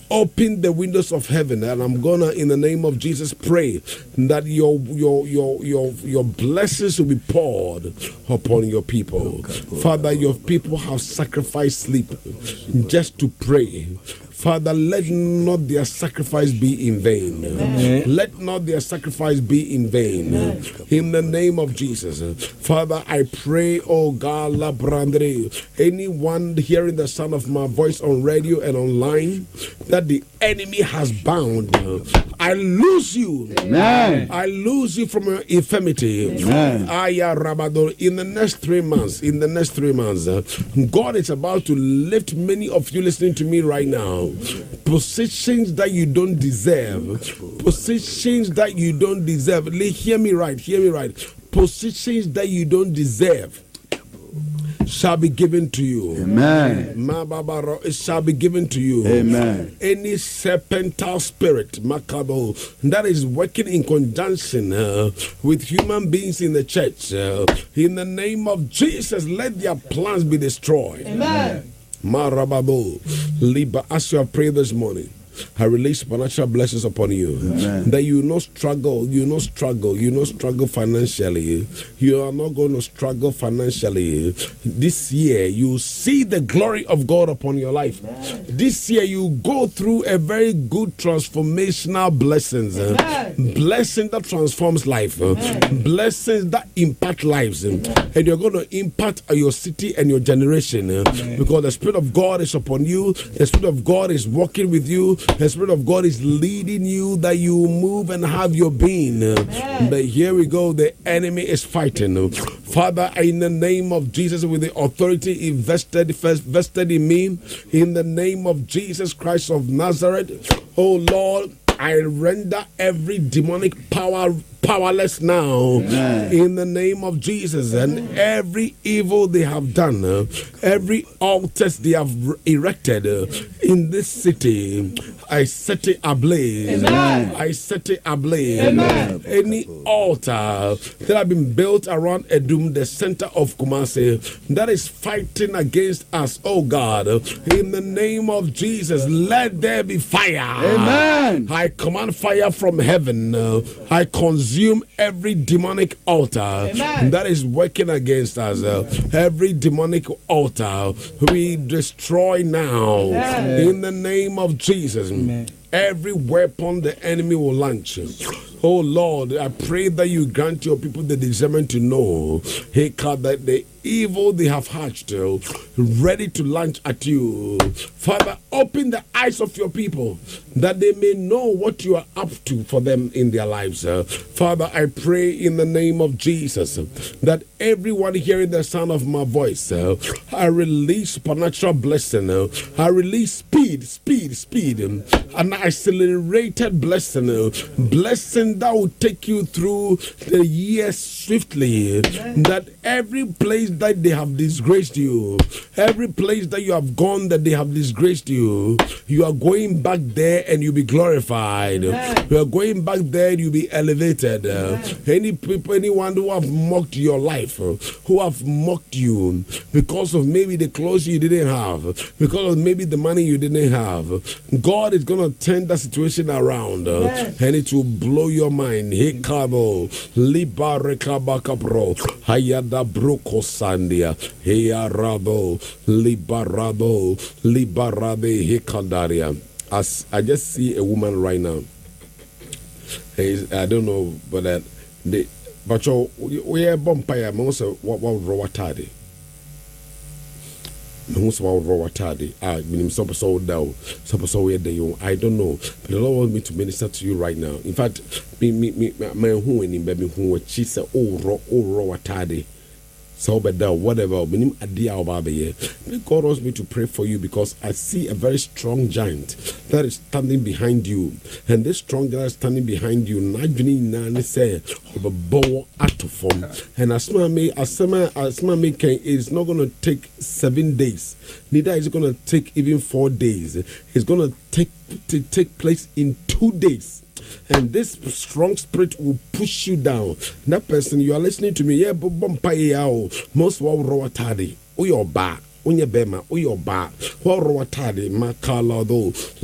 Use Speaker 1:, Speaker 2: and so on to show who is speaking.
Speaker 1: open the windows of heaven, and I'm gonna, in the name of Jesus, pray that your blessings will be poured upon your people. Father, your people have sacrificed sleep just to pray. Father, let not their sacrifice be in vain. Let not their sacrifice be in vain. In the name of Jesus. Father, I pray, oh God, La Brandre, anyone hearing the sound of my voice on radio and online that the enemy has bound, I lose you.
Speaker 2: Amen.
Speaker 1: I lose you from your infirmity.
Speaker 2: Amen.
Speaker 1: In the next 3 months, God is about to lift many of you listening to me right now. Positions that you don't deserve. Positions that you don't deserve. Hear me right. Positions that you don't deserve shall be given to you.
Speaker 2: Amen.
Speaker 1: It shall be given to you.
Speaker 2: Amen.
Speaker 1: Any serpental spirit, Makabo, that is working in conjunction with human beings in the church, in the name of Jesus, let their plans be destroyed.
Speaker 3: Amen.
Speaker 1: Marababo, Liba, as you have prayed this morning, I release supernatural blessings upon you.
Speaker 2: Amen.
Speaker 1: That you will not struggle, financially. You are not going to struggle financially. This year, you see the glory of God upon your life.
Speaker 3: Amen.
Speaker 1: This year, you go through a very good transformational blessings. Blessing that transforms life. Blessings that impact lives. And you're going to impact your city and your generation. Because the Spirit of God is upon you. The Spirit of God is walking with you. The Spirit of God is leading you that you move and have your being. But here we go. The enemy is fighting. Father, in the name of Jesus, with the authority invested in me, in the name of Jesus Christ of Nazareth, oh Lord, I render every demonic powerless now. Amen. In the name of Jesus. And every evil they have done, every altars they have erected in this city, I set it ablaze.
Speaker 3: Amen.
Speaker 1: I set it ablaze.
Speaker 3: Amen.
Speaker 1: Any altar that have been built around Edum, the center of Kumasi, that is fighting against us, oh God, in the name of Jesus, let there be fire.
Speaker 2: Amen.
Speaker 1: I command fire from heaven. I consume every demonic altar.
Speaker 3: Amen.
Speaker 1: That is working against us. Every demonic altar we destroy now.
Speaker 3: Amen.
Speaker 1: In the name of Jesus.
Speaker 3: Amen.
Speaker 1: Every weapon the enemy will launch. Oh Lord, I pray that you grant your people the discernment to know, hey God, that the evil they have hatched, ready to launch at you. Father, open the eyes of your people that they may know what you are up to for them in their lives. Father, I pray in the name of Jesus that everyone hearing the sound of my voice, I release supernatural blessing. I release speed, and accelerated blessing that will take you through the years swiftly. That every place that they have disgraced you, every place that you have gone that they have disgraced you, you are going back there and you'll be glorified. You are going back there and you'll be elevated. Anyone who have mocked your life, who have mocked you because of maybe the clothes you didn't have, because of maybe the money you didn't have, God is going to turn that situation around, and it will blow your mind. Hekabo, libarekabakapro, hayada broko sandia, heyarabo, libarabo, libarabe hekandaria. As I just see a woman right now, I don't know, but that but we are bumpire. Most of what raw taddy. Most of our raw taddy. Meaning so down, so where they you. I don't know, but the Lord wants me to minister to you right now. In fact, my who in baby who she said, raw taddy. So, but whatever, God wants me to pray for you because I see a very strong giant that is standing behind you, and this strong giant standing behind you. And Asma is not going to take 7 days, neither is it going to take even 4 days. It's going to take place in 2 days. And this strong spirit will push you down. That person, you are listening to me. Yeah, most of our tadi, or your back, on your bema, or your back, or your tadi, makala